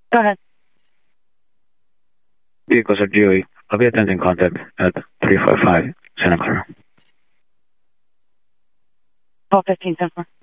Go ahead. Vehicles are GOE. I'll be attending contact at 355 Santa Clara. 12:15, 10-4.